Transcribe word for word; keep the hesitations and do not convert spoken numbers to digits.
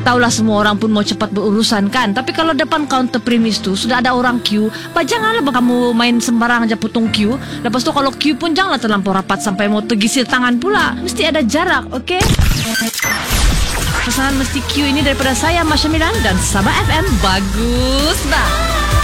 Taulah semua orang pun mau cepat berurusan kan. Tapi kalau depan counter premis tu sudah ada orang queue, pak janganlah kamu main sembarang aja potong queue. Lepas tu kalau queue pun janganlah terlampau rapat sampai mau tergisir tangan pula. Mesti ada jarak, oke? Okay? Pesanan mesti queue ini daripada saya, Masya Milan dan Sabah F M. Bagus bah.